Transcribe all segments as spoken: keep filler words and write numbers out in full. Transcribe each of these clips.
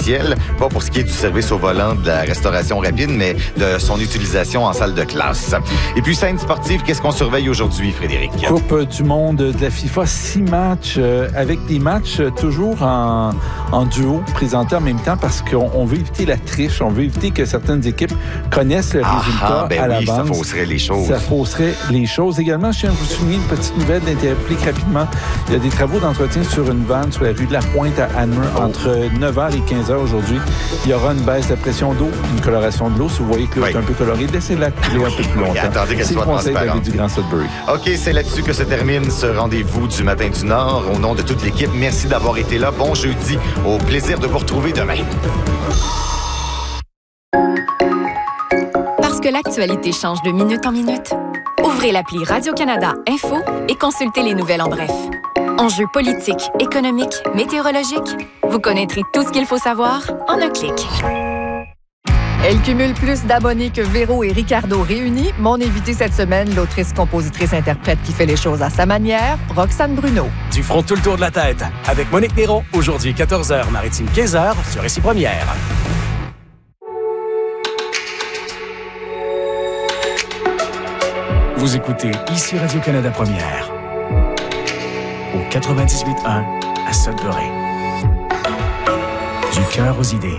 officielle, pas pour ce qui est du service au volant de la restauration rapide, mais de son utilisation en salle de classe. Et puis, scène sportive, qu'est-ce qu'on surveille aujourd'hui, Frédéric? Coupe du monde de la FIFA, six matchs, euh, avec des matchs toujours en, en duo, présentés en même temps, parce qu'on on veut éviter la triche, on veut éviter que certaines équipes connaissent le ah, résultat ben à oui, l'avance. Ça fausserait les choses. Ça fausserait les choses. Également, je tiens à vous souligner une petite nouvelle d'Interplique rapidement. Il y a des travaux d'entretien sur une vanne sur la rue de la Pointe à Anmer oh. entre neuf heures et quinze heures aujourd'hui. Il y aura une baisse de la pression d'eau, une coloration de l'eau. Si vous voyez que l'eau oui. est un peu colorée, laissez-la couler un peu plus longtemps. Et attendez qu'elle C'est soit le conseil transparente. du Grand Sudbury. OK, c'est là-dessus que se termine ce rendez-vous du Matin du Nord. Au nom de toute l'équipe, merci d'avoir été là. Bon jeudi. Au plaisir de vous retrouver demain. Parce que l'actualité change de minute en minute, ouvrez l'appli Radio-Canada Info et consultez les nouvelles en bref. Enjeux politiques, économiques, météorologiques, vous connaîtrez tout ce qu'il faut savoir en un clic. Elle cumule plus d'abonnés que Véro et Ricardo réunis. Mon invité cette semaine, l'autrice, compositrice, interprète qui fait les choses à sa manière, Roxane Bruno. Du front tout le tour de la tête, avec Monique Néron, aujourd'hui quatorze heures, Maritime quinze heures, sur Récit Première. Vous écoutez ici Radio-Canada Première, au quatre-vingt-dix-huit un à Sudbury. Du cœur aux idées.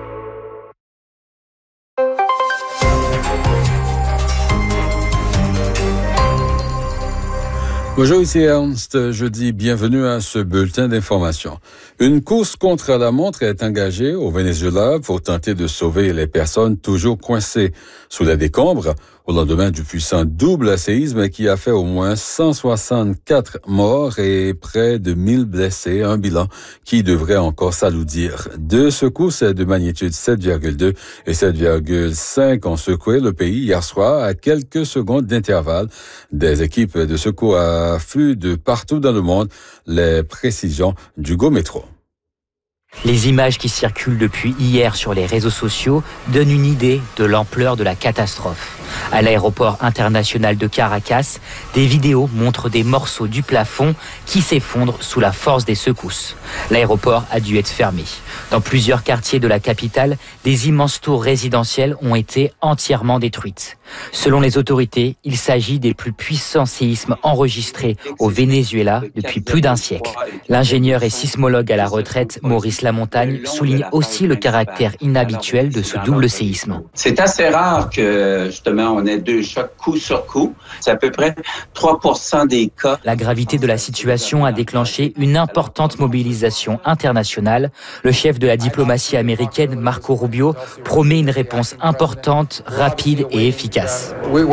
Bonjour, ici Ernst. Je dis bienvenue à ce bulletin d'information. Une course contre la montre est engagée au Venezuela pour tenter de sauver les personnes toujours coincées sous la décombre au lendemain du puissant double séisme qui a fait au moins cent soixante-quatre morts et près de mille blessés, un bilan qui devrait encore s'alourdir. Deux secousses de magnitude sept virgule deux et sept virgule cinq ont secoué le pays hier soir à quelques secondes d'intervalle. Des équipes de secours affluent de partout dans le monde. Les précisions d'Hugo Métro. Les images qui circulent depuis hier sur les réseaux sociaux donnent une idée de l'ampleur de la catastrophe. À l'aéroport international de Caracas, des vidéos montrent des morceaux du plafond qui s'effondrent sous la force des secousses. L'aéroport a dû être fermé. Dans plusieurs quartiers de la capitale, des immenses tours résidentielles ont été entièrement détruites. Selon les autorités, il s'agit des plus puissants séismes enregistrés au Venezuela depuis plus d'un siècle. L'ingénieur et sismologue à la retraite, Maurice Lamontagne, souligne aussi le caractère inhabituel de ce double séisme. C'est assez rare que, justement, on ait deux chocs coup sur coup. C'est à peu près trois pour cent des cas. La gravité de la situation a déclenché une importante mobilisation internationale. Le chef de la diplomatie américaine, Marco Rubio, promet une réponse importante, rapide et efficace.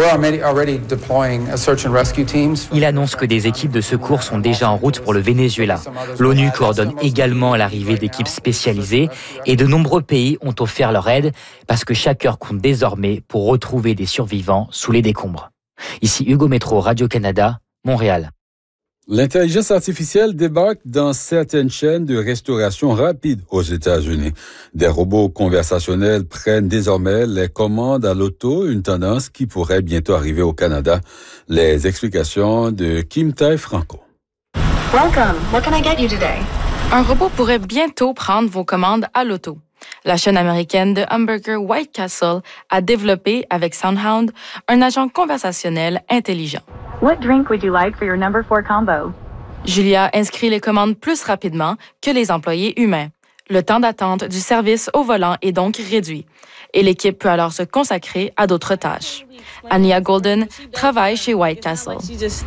Il annonce que des équipes de secours sont déjà en route pour le Venezuela. L'ONU coordonne également l'arrivée d'équipes spécialisées et de nombreux pays ont offert leur aide parce que chaque heure compte désormais pour retrouver des survivants sous les décombres. Ici Hugo Métro, Radio-Canada, Montréal. L'intelligence artificielle débarque dans certaines chaînes de restauration rapide aux États-Unis. Des robots conversationnels prennent désormais les commandes à l'auto, une tendance qui pourrait bientôt arriver au Canada. Les explications de Kim Tai Franco. Welcome. What can I get you today? Un robot pourrait bientôt prendre vos commandes à l'auto. La chaîne américaine de hamburger White Castle a développé avec SoundHound un agent conversationnel intelligent. What drink would you like for your number four combo? Julia inscrit les commandes plus rapidement que les employés humains. Le temps d'attente du service au volant est donc réduit et l'équipe peut alors se consacrer à d'autres tâches. Anya Golden travaille chez White Castle.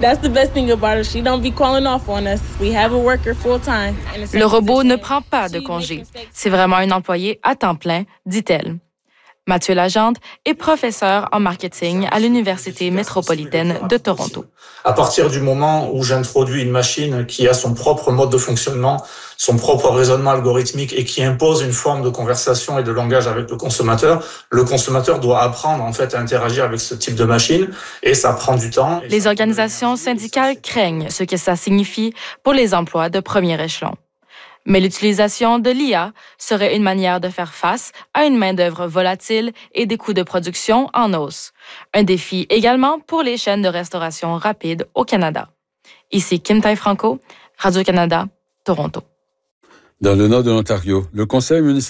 Le robot ne prend pas de congé. C'est vraiment un employé à temps plein, dit-elle. Mathieu Lagente est professeur en marketing à l'Université métropolitaine de Toronto. À partir du moment où j'introduis une machine qui a son propre mode de fonctionnement, son propre raisonnement algorithmique et qui impose une forme de conversation et de langage avec le consommateur, le consommateur doit apprendre en fait à interagir avec ce type de machine et ça prend du temps. Les organisations syndicales craignent ce que ça signifie pour les emplois de premier échelon. Mais l'utilisation de l'I A serait une manière de faire face à une main-d'œuvre volatile et des coûts de production en hausse. Un défi également pour les chaînes de restauration rapide au Canada. Ici Kim Tai Franco, Radio-Canada, Toronto. Dans le nord de l'Ontario, le conseil municipal